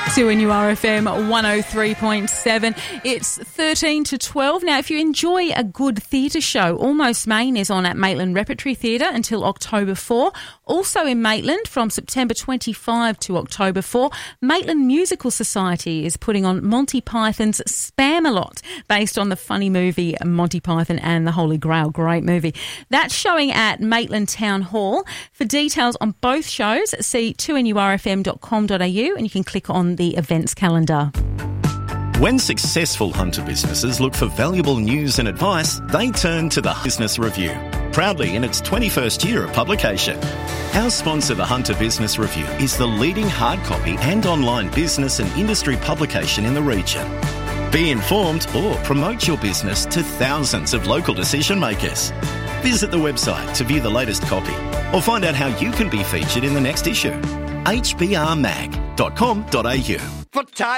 2NURFM 103.7. It's 13 to 12. Now, if you enjoy a good theatre show, Almost Maine is on at Maitland Repertory Theatre until October 4. Also in Maitland from September 25 to October 4, Maitland Musical Society is putting on Monty Python's Spam-A-Lot, based on the funny movie Monty Python and the Holy Grail. Great movie. That's showing at Maitland Town Hall. For details on both shows, see 2NURFM.com.au and you can click on the events calendar. When successful hunter businesses look for valuable news and advice, they turn to the Business Review, proudly in its 21st year of publication. Our sponsor, the Hunter Business Review, is the leading hard copy and online business and industry publication in the region. Be informed or promote your business to thousands of local decision makers. Visit the website to view the latest copy or find out how you can be featured in the next issue. hbrmag.com.au.